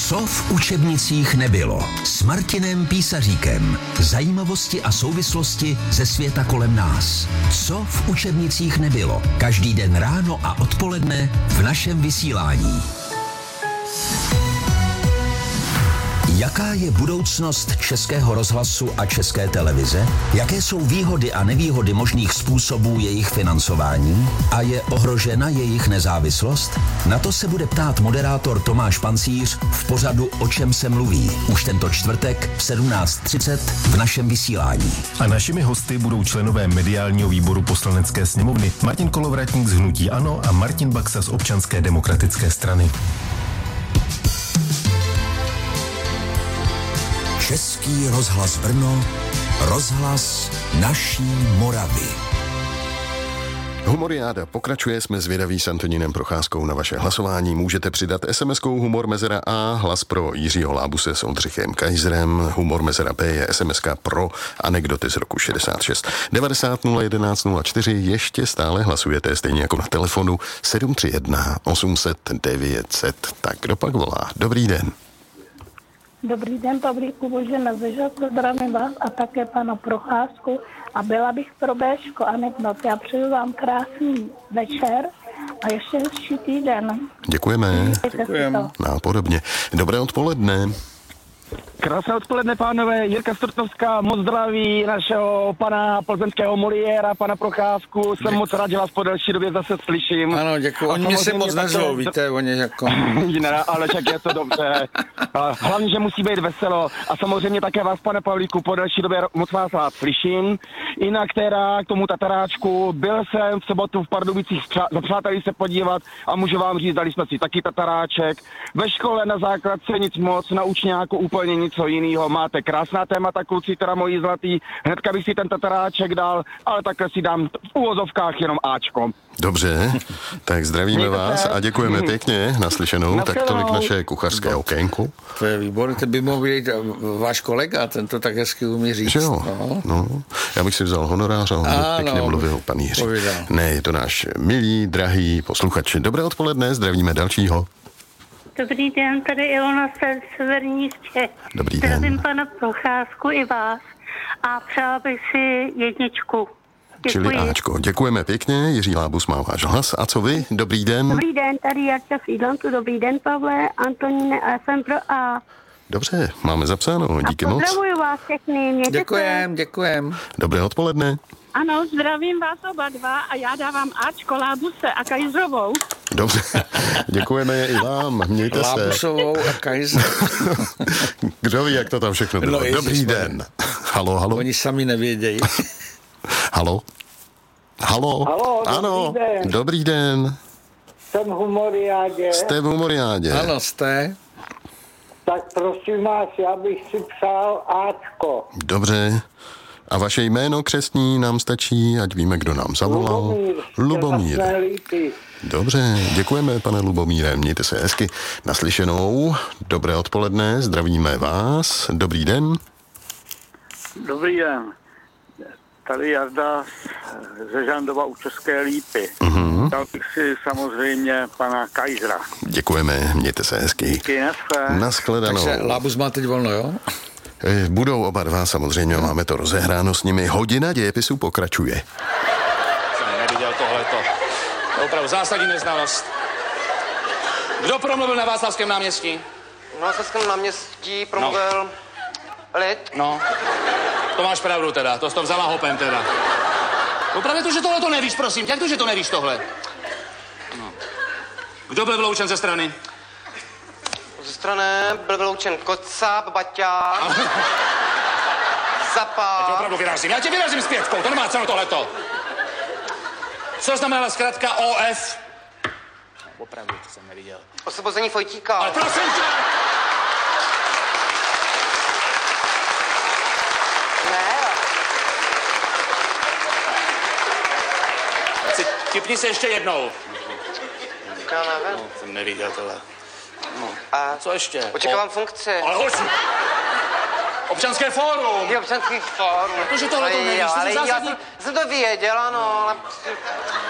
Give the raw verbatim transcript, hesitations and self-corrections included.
Co v učebnicích nebylo? S Martinem Písaříkem. Zajímavosti a souvislosti ze světa kolem nás. Co v učebnicích nebylo? Každý den ráno a odpoledne v našem vysílání. Jaká je budoucnost Českého rozhlasu a České televize? Jaké jsou výhody a nevýhody možných způsobů jejich financování? A je ohrožena jejich nezávislost? Na to se bude ptát moderátor Tomáš Pancíř v pořadu O čem se mluví. Už tento čtvrtek v sedmnáct třicet v našem vysílání. A našimi hosty budou členové mediálního výboru Poslanecké sněmovny Martin Kolovratník z Hnutí ANO a Martin Baxa z Občanské demokratické strany. Český rozhlas Brno, rozhlas naší Moravy. Humoriáda pokračuje, jsme zvědaví s Antonínem Procházkou na vaše hlasování. Můžete přidat es em eskou Humor mezera A, hlas pro Jiřího Lábuse s Oldřichem Kajzrem, Humor mezera B je es em eska pro anekdoty z roku šedesát šest. devadesát nula jedenáct nula čtyři, ještě stále hlasujete, stejně jako na telefonu sedm tři jedna osm set devět set. Tak kdo pak volá? Dobrý den. Dobrý den, Pavlíku, Božena Zežel, zdravím vás a také pana Procházku a byla bych pro Béško anekdot. Já přeju vám krásný večer a ještě hezčí týden. Děkujeme. Děkujeme. No, podobně. Dobré odpoledne. Krásné odpoledne, pánové. Jirka Strtovská moc zdraví našeho pana plzeňského Moliéra, pana Procházku. Jsem Děkuji. moc rád, že vás po delší době zase slyším. Ano, děkuji. Oni mě se moc nezvou, víte, oni jako... ne, ale však je to dobře. Hlavně, že musí být veselo. A samozřejmě také vás, pane Pavlíku, po delší době moc vás rád slyším. Jinak teda k tomu tataráčku. Byl jsem v sobotu v Pardubicích za přáteli se podívat a můžu vám říct, dali jsme si taky tataráček. Ve škole na základce nic moc, na učňáku úplně něco jiného. Máte krásná témata, kluci, teda moji zlatý. Hnedka bych si ten tataráček dal, ale takhle si dám v uvozovkách jenom Áčko. Dobře, tak zdravíme Mějte vás se. A děkujeme pěkně, naslyšenou. Tak tolik naše kuchařské okénko. To je výborné, to by mohl být váš kolega, ten to tak hezky umí říct. Že jo, no. no. Já bych si vzal honorář a on by pěkně no, mluvil, pan Jiří. Povídal. Ne, je to náš milý, drahý posluchač. Dobré odpoledne, zdravíme dalšího. Dobrý den, tady Ilona se Severní Čech. Dobrý den. Zdravím pana Procházku i vás a přála bych si jedničku. Děkuji. Čili Áčko. Děkujeme pěkně, Jiří Lábus má váš hlas. A co vy? Dobrý den. Dobrý den, tady Jarča Sídlanku. Dobrý den, Pavle, Antoníne, a jsem pro A. Dobře, máme zapsáno, díky a moc. pozdravuju vás všechny, mějte Děkujem, se. děkujem. Dobré odpoledne. Ano, zdravím vás oba dva a já dávám Áčko, Lábuse a Kajzrovou. Dobře, děkujeme i vám, mějte se. Lábusovou a Kajzr. Kdo ví, jak to tam všechno bylo. No, dobrý den. Halo, halo. Oni sami nevědějí. Halo. Halo. Halo, ano, dobrý den. Dobrý den. Jsem v Humoriádě. Jste v Humoriádě. Ano, jste. Tak prosím vás, já bych si přál Áčko. Dobře. A vaše jméno křestní nám stačí, ať víme, kdo nám zavolal. Lubomír. Lubomír. Dobře, děkujeme, pane Lubomíre, mějte se hezky. Naslyšenou. Dobré odpoledne, zdravíme vás. Dobrý den. Dobrý den. Tady Jarda ze Žandova u České Lípy. Uh-huh. Dal bych si samozřejmě pana Kajzra. Děkujeme, mějte se hezky. Díky, naschle. Naschledanou. Takže Lábus má teď volno, jo? Budou oba dva, samozřejmě, máme to rozehráno s nimi. Hodina dějepisu pokračuje. Jsem neviděl tohleto. To je opravdu zásadní neznalost. Kdo promluvil na Václavském náměstí? Na Václavském náměstí promluvil no. Lid. No, to máš pravdu teda, to jsi to vzala hopem teda. Opravdu to, že tohle to nevíš, prosím, jak to, že to nevíš tohle? No. Kdo byl vyloučen ze strany? Ze strany byl vyloučen Kocáb, Baťa, Zapá. Já tě opravdu vyrazím, já tě vyrazím s pětkou, to nemá cenu tohleto. Co znamenala zkrátka O F? Opravdu, to jsem neviděl. Osvobození Fojtíka. Ale prosím tě! Tipni se ještě jednou. Já nevím. No, jsem neviděl tohle. No. A co ještě? Očekávám o... funkci. Ale hoši! Občanské fórum! Je občanský fórum. Protože tohle to nevíš, to ale zásadní... já jsem, jsem to věděl, ano, ale...